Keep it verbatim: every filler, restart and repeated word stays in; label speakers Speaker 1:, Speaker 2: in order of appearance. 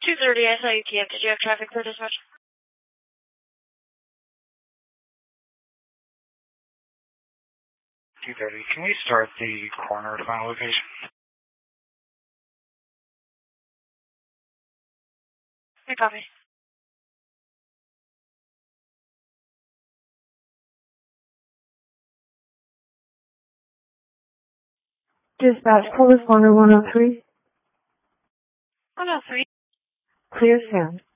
Speaker 1: two thirty, I saw you key up. Did you have traffic for dispatch?
Speaker 2: two thirty, can we start the corner to final location?
Speaker 1: I copy.
Speaker 3: Dispatch, Police Corner one oh three.
Speaker 1: one oh three.
Speaker 3: Clear sound.